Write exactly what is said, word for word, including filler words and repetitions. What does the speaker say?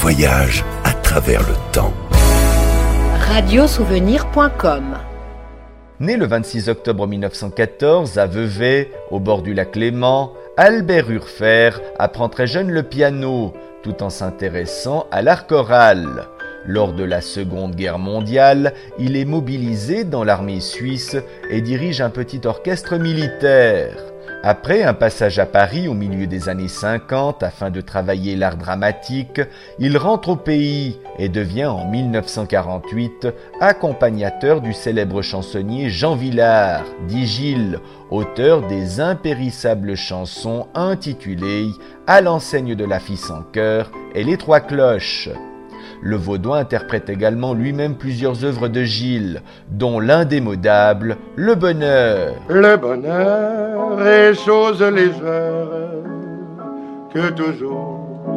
voyage à travers le temps. radiosouvenir point com. Né le vingt-six octobre mille neuf cent quatorze à Vevey, au bord du lac Léman, Albert Urfer apprend très jeune le piano, tout en s'intéressant à l'art choral. Lors de la Seconde Guerre mondiale, il est mobilisé dans l'armée suisse et dirige un petit orchestre militaire. Après un passage à Paris au milieu des années cinquante afin de travailler l'art dramatique, il rentre au pays et devient en mille neuf cent quarante-huit accompagnateur du célèbre chansonnier Jean Vilar, dit Gilles, auteur des impérissables chansons intitulées « À l'enseigne de la fille sans cœur » et « Les trois cloches ». Le Vaudois interprète également lui-même plusieurs œuvres de Gilles, dont l'indémodable « Le bonheur ». Le bonheur est chose légère que toujours